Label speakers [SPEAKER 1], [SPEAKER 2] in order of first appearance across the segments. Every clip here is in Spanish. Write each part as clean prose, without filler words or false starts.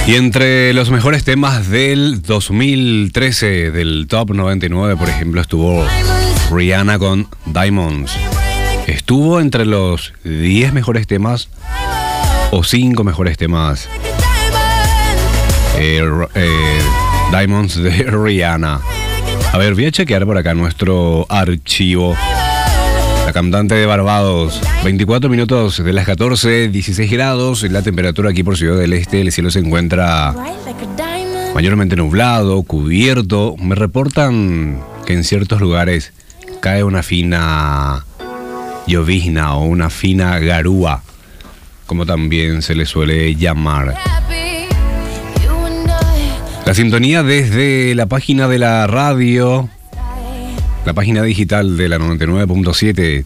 [SPEAKER 1] Y entre los mejores temas del 2013 del Top 99, por ejemplo, estuvo Rihanna con Diamonds. Estuvo entre los 10 mejores temas o 5 mejores temas. Diamonds de Rihanna. A ver, voy a chequear por acá nuestro archivo. La cantante de Barbados, 24 minutos de las 14, 16 grados. La temperatura aquí por Ciudad del Este, el cielo se encuentra mayormente nublado, cubierto. Me reportan que en ciertos lugares cae una fina llovizna o una fina garúa, como también se le suele llamar. La sintonía desde la página de la radio, la página digital de la 99.7,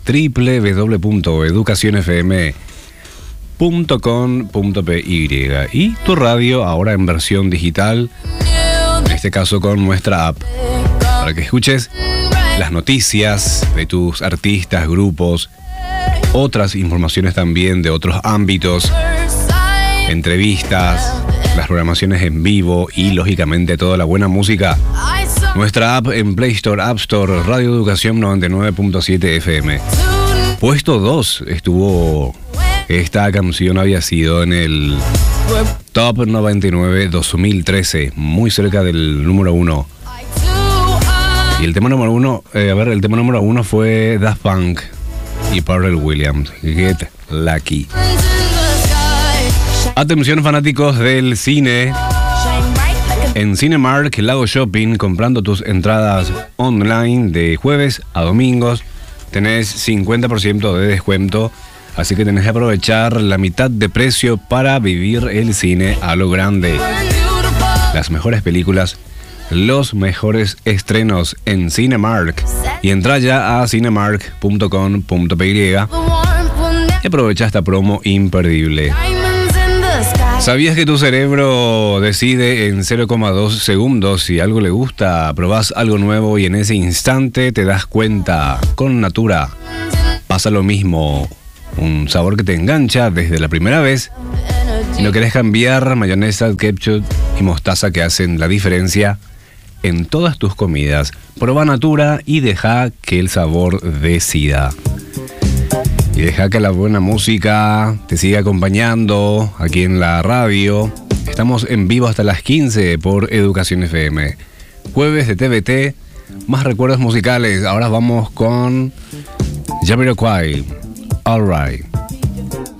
[SPEAKER 1] www.educacionfm.com.py, y tu radio ahora en versión digital, en este caso con nuestra app, para que escuches las noticias de tus artistas, grupos, otras informaciones también de otros ámbitos, entrevistas, las programaciones en vivo y lógicamente toda la buena música. Nuestra app en Play Store, App Store, Radio Educación 99.7 FM. Puesto 2 estuvo, esta canción había sido en el Top 99 2013, muy cerca del número 1. Y el tema número 1, el tema número 1 fue Daft Punk y Pharrell Williams, Get Lucky. Atención fanáticos del cine. En Cinemark, Lago Shopping, comprando tus entradas online de jueves a domingos, tenés 50% de descuento, así que tenés que aprovechar la mitad de precio para vivir el cine a lo grande. Las mejores películas, los mejores estrenos en Cinemark. Y entra ya a cinemark.com.py y aprovecha esta promo imperdible. ¿Sabías que tu cerebro decide en 0,2 segundos si algo le gusta? Probás algo nuevo y en ese instante te das cuenta. Con Natura pasa lo mismo. Un sabor que te engancha desde la primera vez. Si no querés cambiar, mayonesa, ketchup y mostaza que hacen la diferencia en todas tus comidas. Proba Natura y deja que el sabor decida. Y deja que la buena música te siga acompañando aquí en la radio. Estamos en vivo hasta las 15 por Educación FM. Jueves de TVT, más recuerdos musicales. Ahora vamos con Jamiroquai, All Right.